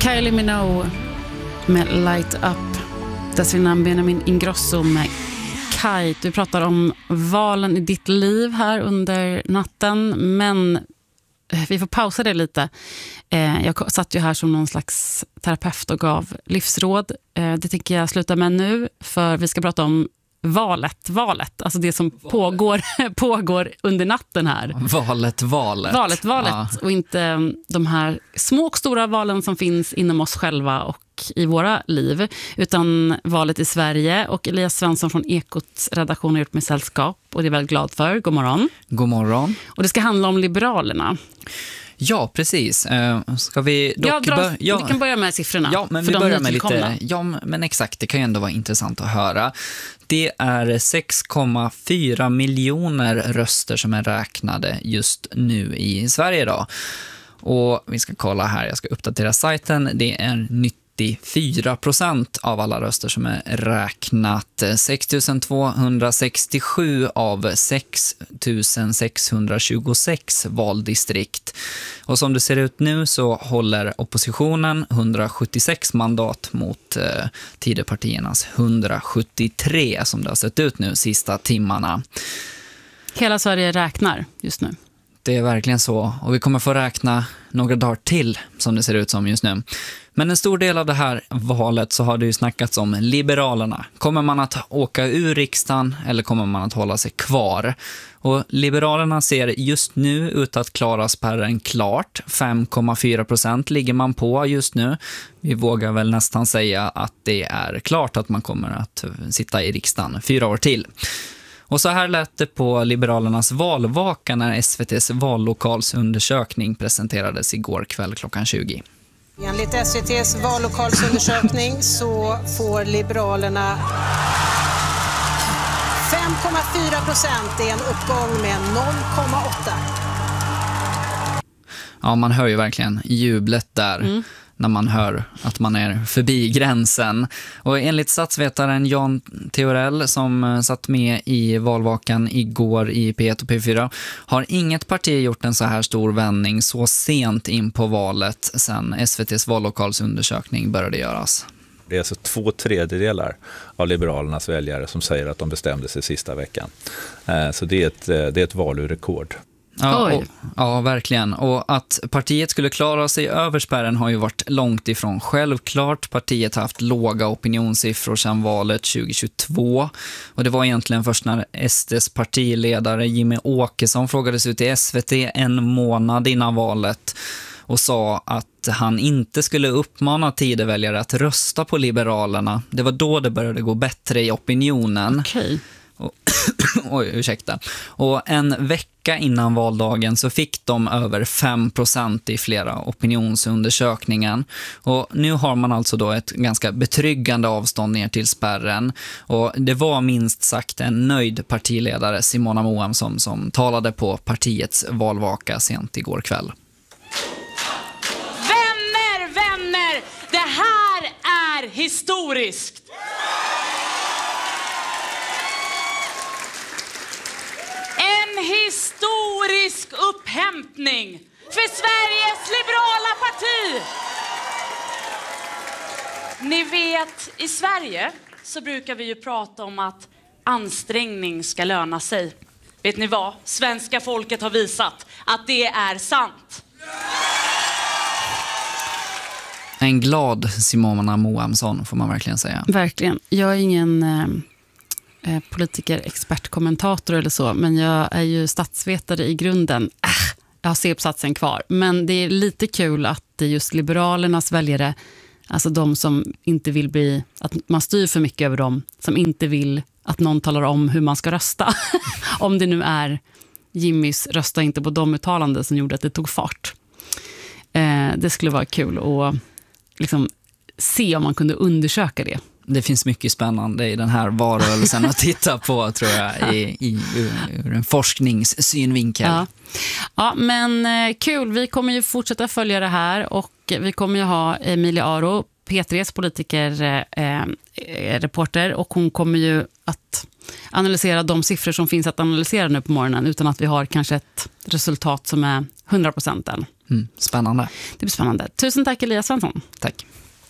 Kylie Minogue med Light Up. Dessförinnan Benjamin Ingrosso med Kite. Du pratar om valen i ditt liv här under natten, men vi får pausa det lite. Jag satt ju här som någon slags terapeut och gav livsråd. Det tänker jag sluta med nu, för vi ska prata om valet, alltså det som pågår under natten här. Valet. Ja. Och inte de här små och stora valen som finns inom oss själva och i våra liv, utan valet i Sverige. Och Elias Svensson från Ekots redaktion har gjort med sällskap, och det är jag väldigt glad för. God morgon. God morgon. Och det ska handla om Liberalerna. Ja, precis. Ska vi dock vi kan börja med siffrorna. Ja, men vi börjar med lite. Ja, men exakt, det kan ju ändå vara intressant att höra. Det är 6,4 miljoner röster som är räknade just nu i Sverige då. Och vi ska kolla här, jag ska uppdatera sajten. Det är 94% av alla röster som är räknat. 6 267 av 6 626 valdistrikt. Och som det ser ut nu så håller oppositionen 176 mandat mot Tidöpartiernas 173 som det har sett ut nu sista timmarna. Hela Sverige räknar just nu. Det är verkligen så, och vi kommer få räkna några dagar till som det ser ut som just nu. Men en stor del av det här valet så har det ju snackats om Liberalerna. Kommer man att åka ur riksdagen eller kommer man att hålla sig kvar? Och Liberalerna ser just nu ut att klara spärren klart. 5,4% ligger man på just nu. Vi vågar väl nästan säga att det är klart att man kommer att sitta i riksdagen 4 år till. Och så här lät det på Liberalernas valvaka när SVT:s vallokalsundersökning presenterades igår kväll klockan 20. Enligt SVT:s vallokalsundersökning så får Liberalerna 5,4%. Det är en uppgång med 0,8. Ja, man hör ju verkligen jublet där. När man hör att man är förbi gränsen. Och enligt statsvetaren Jan Theorell som satt med i valvakan igår i P1 och P4 har inget parti gjort en så här stor vändning så sent in på valet sedan SVT:s vallokalsundersökning började göras. Det är alltså 2/3 av Liberalernas väljare som säger att de bestämde sig sista veckan. Så det är ett valrekord. Ja, verkligen. Och att partiet skulle klara sig över spärren har ju varit långt ifrån självklart. Partiet har haft låga opinionssiffror sedan valet 2022. Och det var egentligen först när SDs partiledare Jimmy Åkesson frågades ut i SVT en månad innan valet och sa att han inte skulle uppmana Tidöväljare att rösta på Liberalerna. Det var då det började gå bättre i opinionen. Okej. Ursäkta. Och en vecka innan valdagen så fick de över 5% i flera opinionsundersökningen. Och nu har man alltså då ett ganska betryggande avstånd ner till spärren. Och det var minst sagt en nöjd partiledare, Simona Moamsson, som talade på partiets valvaka sent igår kväll. Vänner, det här är historiskt. En historisk upphämtning för Sveriges liberala parti. Ni vet, i Sverige så brukar vi ju prata om att ansträngning ska löna sig. Vet ni vad? Svenska folket har visat att det är sant. En glad Simona Moamsson får man verkligen säga. Verkligen. Jag är ingen politiker, expert, kommentator eller så, men jag är ju statsvetare i grunden. Jag har C-uppsatsen kvar, men det är lite kul att just Liberalernas väljare, alltså de som inte vill bli, att man styr för mycket över dem, som inte vill att någon talar om hur man ska rösta. Om det nu är Jimmys rösta inte på de uttalanden som gjorde att det tog fart. Det skulle vara kul att liksom se om man kunde undersöka det. Det finns mycket spännande i den här valrörelsen att titta på, tror jag, ur en forskningssynvinkel. Ja, men kul. Vi kommer ju fortsätta följa det här, och vi kommer ju ha Emilia Aro, P3s politikerreporter, och hon kommer ju att analysera de siffror som finns att analysera nu på morgonen, utan att vi har kanske ett resultat som är 100% än. Spännande. Det blir spännande. Tusen tack Elias Svensson. Tack.